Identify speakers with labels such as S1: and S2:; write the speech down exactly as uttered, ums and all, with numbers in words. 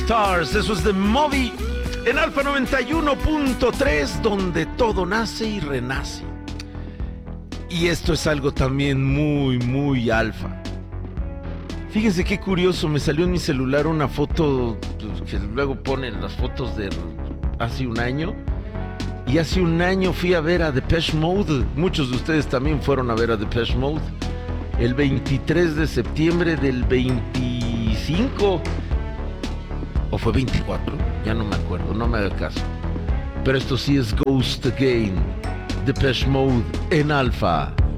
S1: Stars, eso es de Moby en Alfa noventa y uno punto tres, donde todo nace y renace. Y esto es algo también muy, muy alfa. Fíjense qué curioso, me salió en mi celular una foto que luego ponen las fotos de hace un año. Y hace un año fui a ver a Depeche Mode. Muchos de ustedes también fueron a ver a Depeche Mode. El veintitrés de septiembre del veinticinco. ¿O fue veinticuatro? Ya no me acuerdo, no me haga caso. Pero esto sí es Ghost Again. Depeche Mode en Alfa.